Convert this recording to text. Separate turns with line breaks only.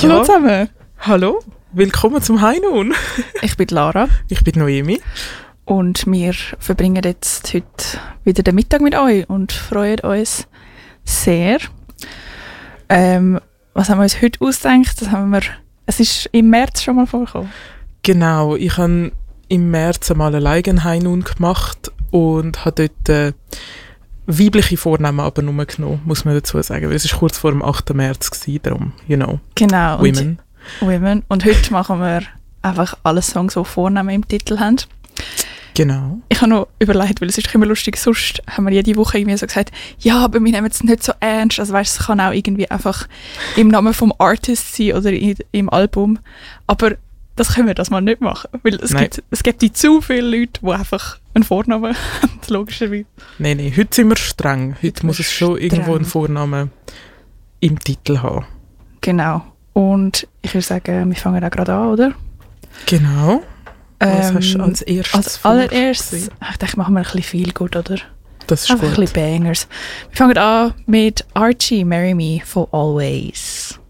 Hallo zusammen.
Hallo, willkommen zum High Noon.
Ich bin Lara.
Ich bin Noemi.
Und wir verbringen jetzt heute wieder den Mittag mit euch und freuen uns sehr. Was haben wir uns heute ausgedacht? Es ist im März schon mal vorgekommen.
Genau, ich habe im März einmal alleine einen High Noon gemacht und habe dort weibliche Vornamen aber nur genommen, muss man dazu sagen. Weil es war kurz vor dem 8. März, darum, you know.
Genau.
Women.
Und heute machen wir einfach alle Songs, die Vornamen im Titel haben.
Genau.
Ich habe noch überlegt, weil es ist immer lustig, sonst haben wir jede Woche irgendwie so gesagt, ja, aber wir nehmen es nicht so ernst. Also weißt, es kann auch irgendwie einfach im Namen vom Artist sein oder im Album. Aber das können wir das mal nicht machen, weil es gibt zu viele Leute, die einfach einen Vornamen haben, logischerweise.
Nein, heute sind wir streng. Heute muss es schon irgendwo einen Vornamen im Titel haben.
Genau. Und ich würde sagen, wir fangen auch gerade an, oder?
Genau. Was hast du als erstes
Als allererstes, ich denke, machen wir ein bisschen viel gut, oder?
Das ist
einfach
gut.
ein bisschen Bangers. Wir fangen an mit Archie, Marry Me for Always.